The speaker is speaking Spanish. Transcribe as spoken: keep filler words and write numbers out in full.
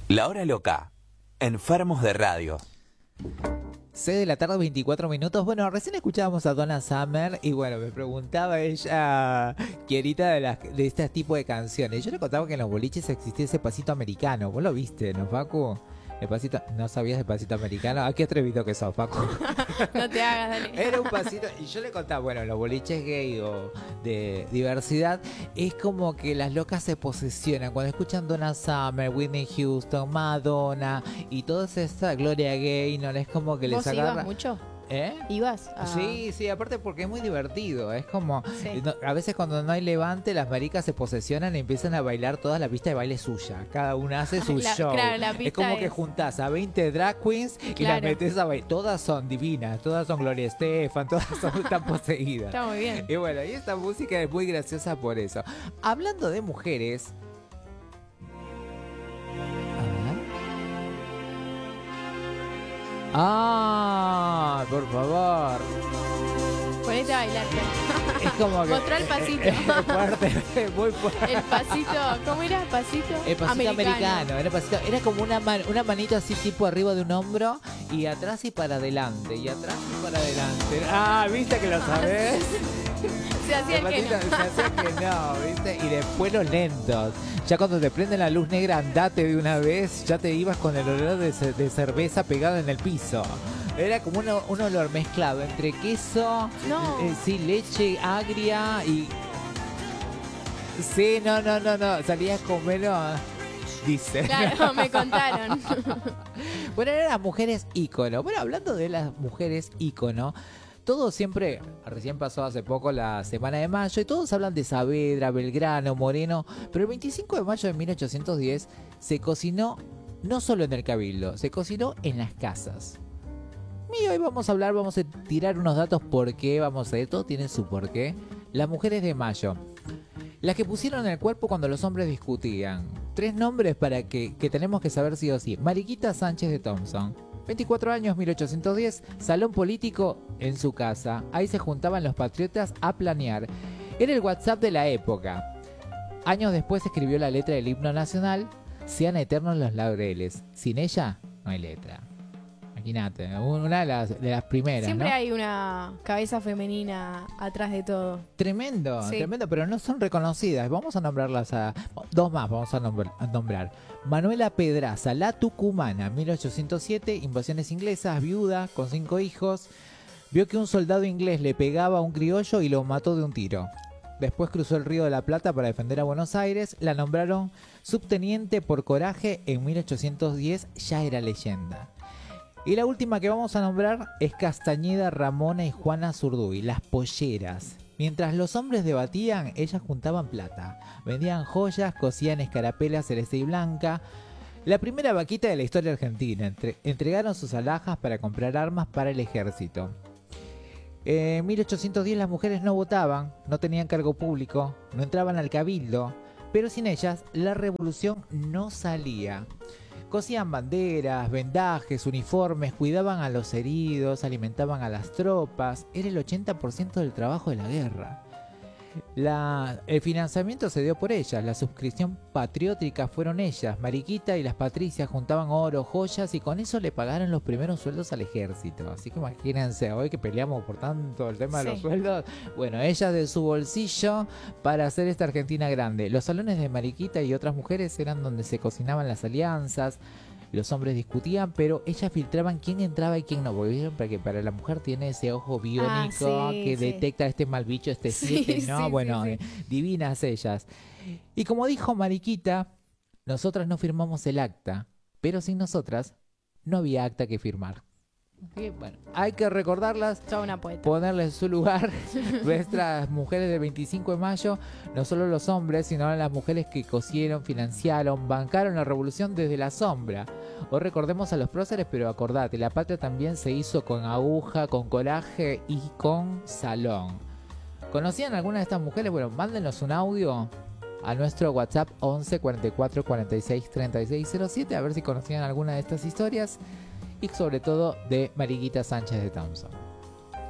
La Hora Loca. Enfermos de radio. seis de la tarde, veinticuatro minutos. Bueno, recién escuchábamos a Donna Summer y bueno, me preguntaba ella, quierita de, las, de este tipo de canciones. Yo le contaba que en los boliches existía ese pasito americano. ¿Vos lo viste, no, Facu? El pasito, ¿no sabías de pasito americano? ¿A qué atrevido que sos, Facu? No te hagas, dale. Era un pasito, y yo le contaba, bueno, los boliches gay o de diversidad, es como que las locas se posesionan. Cuando escuchan Donna Summer, Whitney Houston, Madonna y toda esa Gloria Gaynor, es como que les ¿Vos agarra... ibas mucho? ¿Eh? ¿Ibas? A... Sí, sí, aparte porque es muy divertido. Es como, Sí. no, a veces cuando no hay levante, las maricas se posesionan y empiezan a bailar toda la pista de baile suya. Cada una hace su La- show. claro, la Es pista como que es- juntás a veinte drag queens y las Claro. metes a bailar. Todas son divinas, todas son Gloria Estefan, todas son están poseídas. Está muy bien. Y bueno, y esta música es muy graciosa por eso. Hablando de mujeres... A ver. Ah, por favor. Ponete a bailar. Es como que... Mostrá el pasito. Es fuerte, muy fuerte. El pasito, ¿cómo era? Pasito, El pasito americano, era, pasito- era como una, man- una manito así tipo arriba de un hombro y atrás y para adelante, y atrás y para adelante. Ah, viste que lo sabés. Se hacía El el que pasito no. se hacía que no, viste. Y después los lentos. Ya cuando te prenden la luz negra, andate de una vez, ya te ibas con el olor de, ce- de cerveza pegado en el piso. Era como uno- un olor mezclado entre queso, No. eh, sí, leche agria y... Sí, no, no, no, no, salías con menos... Dice. Claro, me contaron. Bueno, eran las mujeres ícono. Bueno, hablando de las mujeres ícono, todos siempre, recién pasó hace poco la Semana de Mayo, y todos hablan de Saavedra, Belgrano, Moreno, pero el veinticinco de mayo de mil ochocientos diez se cocinó no solo en el Cabildo, se cocinó en las casas. Y hoy vamos a hablar, vamos a tirar unos datos por qué, vamos a ver, todo tiene su porqué. Las mujeres de mayo. Las que pusieron el cuerpo cuando los hombres discutían. Tres nombres para que, que tenemos que saber sí o sí. Mariquita Sánchez de Thompson. veinticuatro años, mil ochocientos diez. Salón político en su casa. Ahí se juntaban los patriotas a planear. Era el WhatsApp de la época. Años después escribió la letra del himno nacional. Sean eternos los laureles. Sin ella, no hay letra. Imagínate, una de las, de las primeras, Siempre ¿no? hay una cabeza femenina atrás de todo. Tremendo, Sí. tremendo, pero no son reconocidas. Vamos a nombrarlas a... Dos más vamos a, nombr- a nombrar. Manuela Pedraza, la tucumana, mil ochocientos siete, invasiones inglesas, viuda, con cinco hijos. Vio que un soldado inglés le pegaba a un criollo y lo mató de un tiro. Después cruzó el Río de la Plata para defender a Buenos Aires. La nombraron subteniente por coraje en mil ochocientos diez, ya era leyenda. Y la última que vamos a nombrar es Castañeda, Ramona y Juana Zurduy, las polleras. Mientras los hombres debatían, ellas juntaban plata. Vendían joyas, cosían escarapelas celeste y blanca. La primera vaquita de la historia argentina. Entre- entregaron sus alhajas para comprar armas para el ejército. En mil ochocientos diez las mujeres no votaban, no tenían cargo público, no entraban al cabildo, pero sin ellas la revolución no salía. Cosían banderas, vendajes, uniformes, cuidaban a los heridos, alimentaban a las tropas. Era el ochenta por ciento del trabajo de la guerra. La, el financiamiento se dio por ellas, la suscripción patriótica fueron ellas. Mariquita y las patricias juntaban oro, joyas y con eso le pagaron los primeros sueldos al ejército. Así que imagínense, hoy que peleamos por tanto el tema de los Sí. sueldos, bueno, ellas de su bolsillo para hacer esta Argentina grande. Los salones de Mariquita y otras mujeres eran donde se cocinaban las alianzas. Los hombres discutían, pero ellas filtraban quién entraba y quién no. Porque vieron para que para la mujer tiene ese ojo biónico Ah, sí, que sí. detecta este mal bicho, este Sí, siete, ¿no? sí, bueno, sí, eh, sí. divinas ellas. Y como dijo Mariquita, nosotras no firmamos el acta, pero sin nosotras no había acta que firmar. Y bueno, hay que recordarlas, Toda una poeta. ponerle en su lugar. Nuestras mujeres del veinticinco de mayo, no solo los hombres, sino las mujeres que cosieron, financiaron, bancaron la revolución desde la sombra. Hoy recordemos a los próceres, pero acordate, la patria también se hizo con aguja, con coraje y con salón. ¿Conocían alguna de estas mujeres? Bueno, mándenos un audio a nuestro WhatsApp once cuarenta y cuatro cuarenta y seis treinta y seis cero siete a ver si conocían alguna de estas historias y sobre todo de Mariquita Sánchez de Thompson.